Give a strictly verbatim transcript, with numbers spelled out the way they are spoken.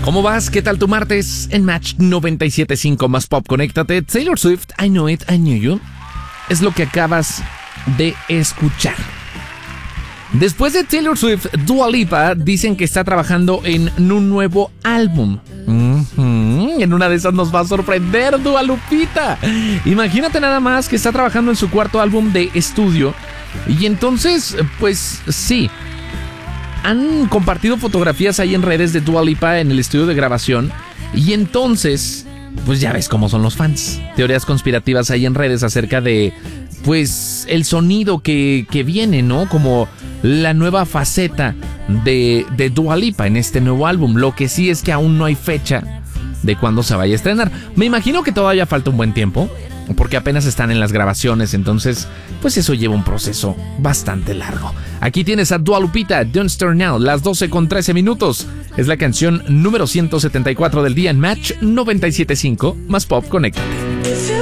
¿Cómo vas? ¿Qué tal tu martes? En Match noventa y siete punto cinco más Pop, conéctate. Taylor Swift, I Know It, I Knew You. Es lo que acabas de escuchar. Después de Taylor Swift, Dua Lipa dicen que está trabajando en un nuevo álbum. Uh-huh. En una de esas nos va a sorprender Dua Lupita. Imagínate nada más que está trabajando en su cuarto álbum de estudio. Y entonces, pues sí, han compartido fotografías ahí en redes de Dua Lipa en el estudio de grabación. Y entonces, pues ya ves cómo son los fans. Teorías conspirativas ahí en redes acerca de, pues, el sonido que, que viene, ¿no? Como la nueva faceta de, de Dua Lipa en este nuevo álbum. Lo que sí es que aún no hay fecha de cuándo se vaya a estrenar. Me imagino que todavía falta un buen tiempo, porque apenas están en las grabaciones, entonces pues eso lleva un proceso bastante largo. Aquí tienes a Dua Lupita, Don't Start Now, las doce con trece minutos. Es la canción número ciento setenta y cuatro del día en Match noventa y siete punto cinco más Pop, conéctate.